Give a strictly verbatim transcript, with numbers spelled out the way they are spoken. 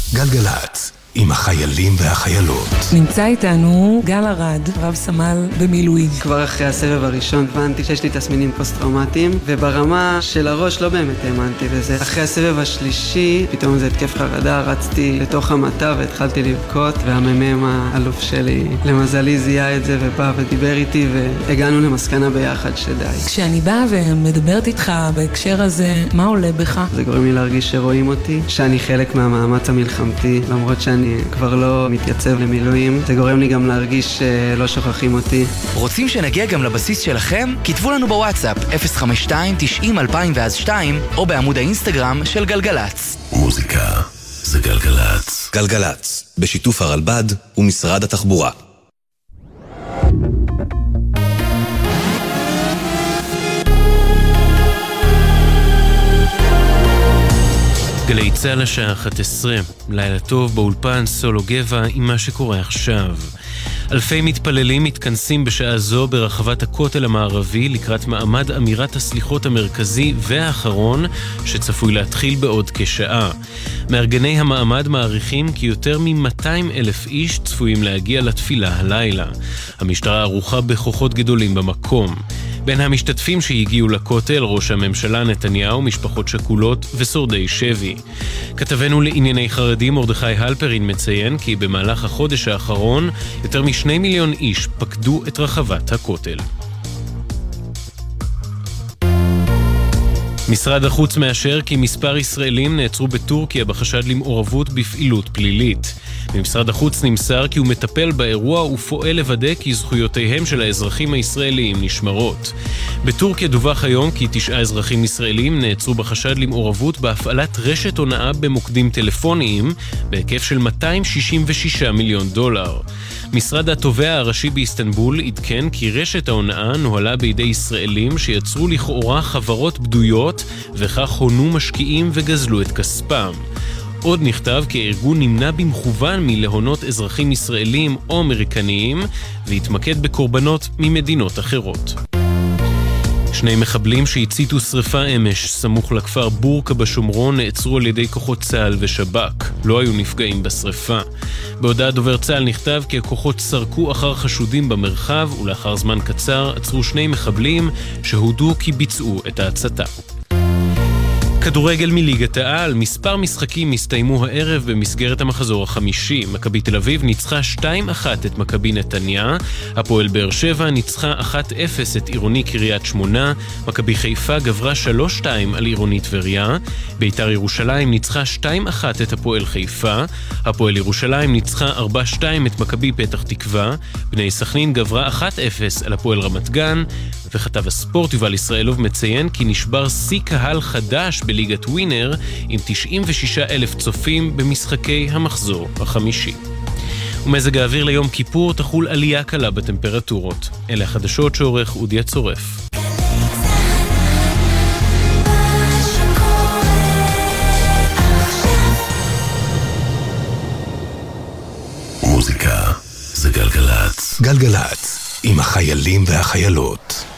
גלגלת, עם החיילים והחיילות. נמצא איתנו גל ארד, רב סמל במילואים. כבר אחרי הסבב הראשון הבנתי שיש לי תסמינים פוסט-טראומטיים, וברמה של הראש לא באמת האמנתי בזה. אחרי הסבב השלישי, פתאום זה התקף חרדה, רצתי לתוך המטה והתחלתי לבכות, והממם האלוף שלי למזלי זיהה את זה ובא ודיבר איתי, והגענו למסקנה ביחד שדי. כשאני באה ומדברת איתך בהקשר הזה, מה עולה בך? זה גורם לי להרגיש שרואים אותי, שאני חלק מהמאמץ המלחמתי, למרות שאני כבר לא מתייצב למילואים. זה גורם לי גם להרגיש שלא שוכחים אותי. רוצים שנגיע גם לבסיס שלכם? כתבו לנו בוואטסאפ אפס חמש שתיים תשעים אלפיים ואז שתיים או בעמוד האינסטגרם של גלגלץ. מוזיקה זה גלגלץ. גלגלץ, בשיתוף הרלב"ד ומשרד התחבורה. גלי צהל השעה אחת עשרה, לילה טוב באולפן סולו גבע עם מה שקורה עכשיו. אלפי מתפללים מתכנסים בשעה זו ברחבת הכותל המערבי לקראת מעמד אמירת הסליחות המרכזי והאחרון שצפוי להתחיל בעוד כשעה. מארגני המעמד מעריכים כי יותר מ-מאתיים אלף איש צפויים להגיע לתפילה הלילה. המשטרה ערוכה בכוחות גדולים במקום. בין המשתתפים שהגיעו לכותל, ראש הממשלה נתניהו, משפחות שכולות ושורדי שבי. כתבנו לענייני חרדים מרדכי הלפרין מציין כי במהלך החודש האחרון יותר משני מיליון איש פקדו את רחבת הכותל. משרד החוץ מאשר כי מספר ישראלים נעצרו בטורקיה בחשד למעורבות בפעילות פלילית. במשרד החוץ נמסר כי הוא מטפל באירוע ופועל לוודא כי זכויותיהם של האזרחים הישראליים נשמרות. בטורקיה דווח היום כי תשעה אזרחים ישראלים נעצרו בחשד למעורבות בהפעלת רשת הונאה במוקדים טלפוניים בהיקף של מאתיים שישים ושישה מיליון דולר. משרד התובע הראשי באיסטנבול עדכן כי רשת ההונאה נוהלה בידי ישראלים שיצרו לכאורה חברות בדויות וכך הונו משקיעים וגזלו את כספם. עוד נכתב כי הארגון נמנע במכוון מלהונות אזרחים ישראלים או אמריקניים והתמקד בקורבנות ממדינות אחרות. שני מחבלים שהציתו שריפה אמש סמוך לכפר בורקה בשומרון נעצרו על ידי כוחות צה"ל ושב"כ. לא היו נפגעים בשריפה. בהודעת דובר צה"ל נכתב כי הכוחות סרקו אחר חשודים במרחב ולאחר זמן קצר עצרו שני מחבלים שהודו כי ביצעו את ההצתה. כדורגל מליגת העל, מספר משחקים הסתיימו הערב במסגרת המחזור החמישי. מכבי תל אביב ניצחה שתיים אחת את מכבי נתניה, הפועל באר שבע ניצחה אחת אפס את עירוני קריית שמונה, מכבי חיפה גברה שלוש שתיים על עירוני טבריה, ביתר ירושלים ניצחה שתיים אחת את הפועל חיפה, הפועל ירושלים ניצחה ארבע שתיים את מכבי פתח תקווה, בני סכנין גברה אחת אפס על הפועל רמת גן, וכתב הספורט יובל ישראלוב מציין כי נשבר שיא קהל חדש בליגת ווינר עם תשעים ושישה אלף צופים במשחקי המחזור החמישי. ומזג האוויר ליום כיפור תחול עלייה קלה בטמפרטורות. אלה החדשות שעורך אודי הצורף. מוזיקה זה גלגלץ. גלגלץ עם החיילים והחיילות.